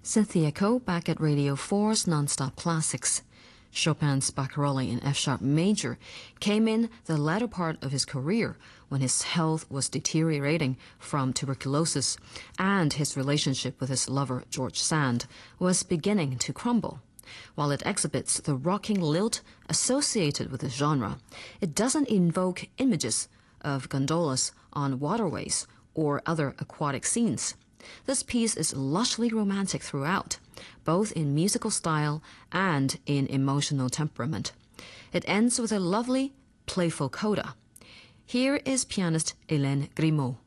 Cynthia Ko back at Radio 4's Non-Stop Classics. Chopin's Barcarolle in F-sharp major came in the latter part of his career when his health was deteriorating from tuberculosis and his relationship with his lover George Sand was beginning to crumble. While it exhibits the rocking lilt associated with the genre, it doesn't invoke images of gondolas on waterways or other aquatic scenes. This piece is lushly romantic throughout, both in musical style and in emotional temperament. It ends with a lovely, playful coda. Here is pianist Hélène Grimaud.